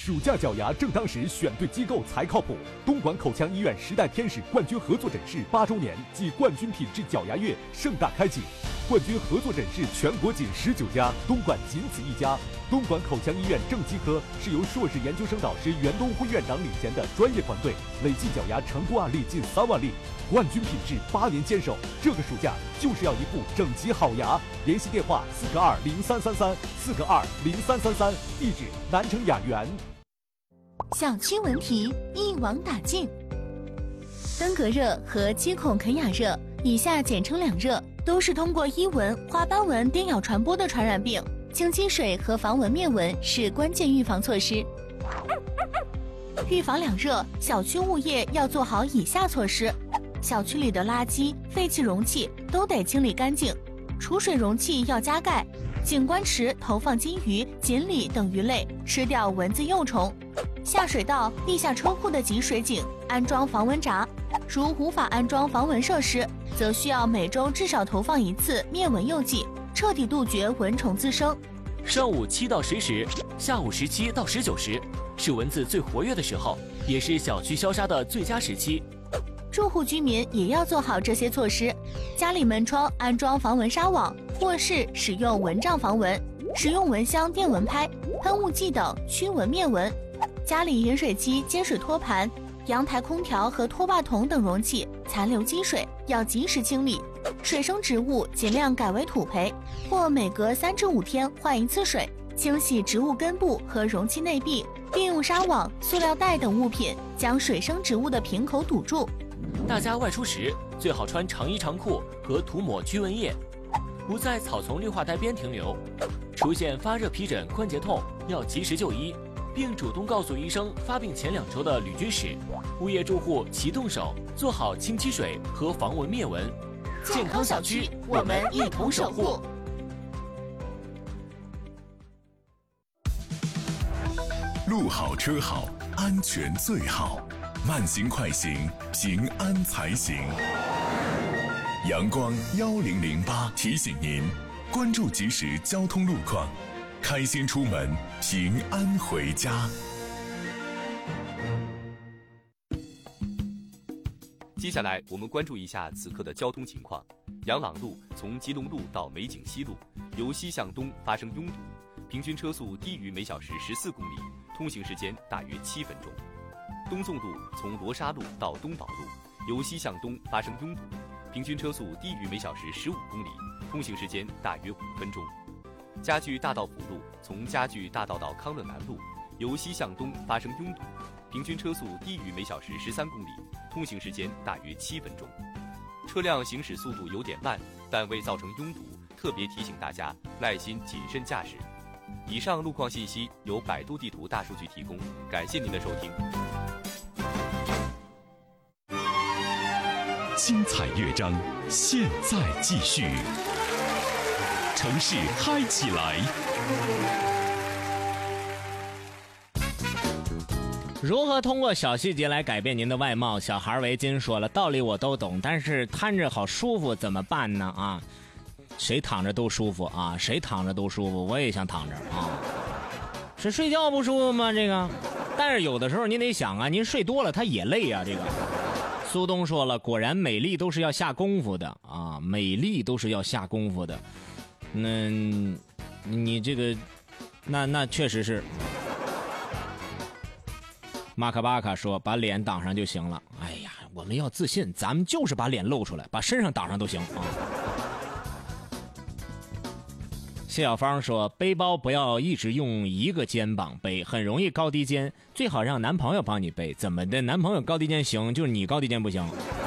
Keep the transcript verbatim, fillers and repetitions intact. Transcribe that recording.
暑假脚牙正当时，选对机构才靠谱。东莞口腔医院时代天使冠军合作诊室八周年暨冠军品质脚牙月盛大开启，冠军合作诊室全国仅十九家，东莞仅此一家。东莞口腔医院正畸科是由硕士研究生导师袁东辉院长领衔的专业团队，累计脚牙成功案例近三万例，冠军品质八年坚守。这个暑假就是要一副整齐好牙，联系电话四个二零三三三四个二零三三三，地址南城雅园。 小区问题一网打尽，登革热和鸡孔肯雅热（以下简称两热）都是通过伊蚊、花斑蚊叮咬传播的传染病。清积水和防蚊灭蚊是关键预防措施。预防两热，小区物业要做好以下措施：小区里的垃圾、废弃容器都得清理干净，储水容器要加盖，景观池投放金鱼、锦鲤等鱼类，吃掉蚊子幼虫。下水道、地下车库的集水井安装防蚊闸，如无法安装防蚊设施，则需要每周至少投放一次灭蚊诱剂，彻底杜绝蚊虫滋生。 上午七到十时，下午十七到十九时是蚊子最活跃的时候，也是小区消杀的最佳时期。 住户居民也要做好这些措施：家里门窗安装防蚊纱网，卧室使用蚊帐防蚊，使用蚊香、电蚊拍、喷雾剂等驱蚊灭蚊。家里饮水机、接水托盘、阳台空调和拖把桶等容器残留积水要及时清理。水生植物尽量改为土培，或每隔三至五天换一次水，清洗植物根部和容器内壁，并用纱网、塑料袋等物品将水生植物的瓶口堵住。 大家外出时最好穿长衣长裤和涂抹驱蚊液，不在草丛绿化带边停留。出现发热、皮疹、关节痛要及时就医，并主动告诉医生发病前两周的旅居史。物业住户齐动手，做好清积水和防蚊灭蚊。健康小区，我们一同守护。 路好车好，安全最好。慢行快行，平安才行。阳光幺零零八提醒您，关注即时交通路况，开心出门，平安回家。 接下来我们关注一下此刻的交通情况。杨朗路从吉隆路到美景西路，由西向东发生拥堵，平均车速低于每小时十四公里，通行时间大约七分钟。东纵路从罗沙路到东宝路，由西向东发生拥堵，平均车速低于每小时十五公里，通行时间大约五分钟。家具大道辅路从家具大道到康乐南路，由西向东发生拥堵，平均车速低于每小时十三公里，通行时间大约七分钟。车辆行驶速度有点慢，但未造成拥堵，特别提醒大家耐心谨慎驾驶。以上路况信息由百度地图大数据提供，感谢您的收听。 精彩乐章现在继续，城市嗨起来。 如何通过小细节来改变您的外貌？小孩围巾说了，道理我都懂，但是瘫着好舒服怎么办呢？啊，谁躺着都舒服啊，谁躺着都舒服，我也想躺着啊。是睡觉不舒服吗？这个，但是有的时候您得想啊，您睡多了他也累啊。这个，苏东说了，果然美丽都是要下功夫的啊，美丽都是要下功夫的。那，你这个，那那确实是。马卡巴卡说，把脸挡上就行了。哎呀，我们要自信，咱们就是把脸露出来，把身上挡上都行啊。谢小芳说，背包不要一直用一个肩膀背，很容易高低肩，最好让男朋友帮你背。怎么的，男朋友高低肩行，就是你高低肩不行。